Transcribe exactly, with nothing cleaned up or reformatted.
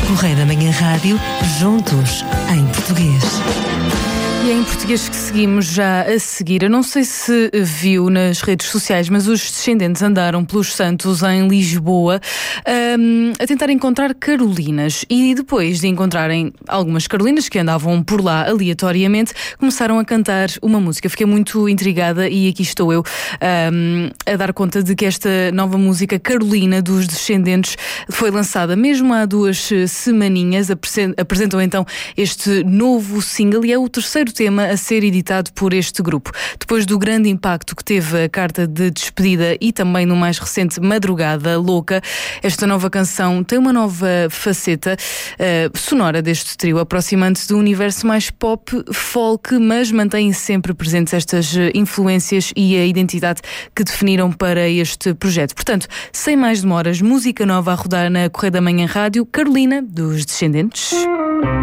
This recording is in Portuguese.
Correio da Manhã Rádio, juntos em português. E é em português que seguimos já a seguir. Eu não sei se viu nas redes sociais, mas os Descendentes andaram pelos Santos em Lisboa um, a tentar encontrar Carolinas. E depois de encontrarem algumas Carolinas que andavam por lá aleatoriamente, começaram a cantar uma música. Fiquei muito intrigada e aqui estou eu um, a dar conta de que esta nova música, Carolina, dos Descendentes, foi lançada mesmo há duas semaninhas. Apresentam então este novo single e é o terceiro tema a ser editado por este grupo. Depois do grande impacto que teve a carta de despedida e também no mais recente Madrugada Louca, esta nova canção tem uma nova faceta uh, sonora deste trio, aproximando-se do universo mais pop, folk, mas mantém sempre presentes estas influências e a identidade que definiram para este projeto. Portanto, sem mais demoras, música nova a rodar na Correio da Manhã Rádio, Carolina, dos Descendentes.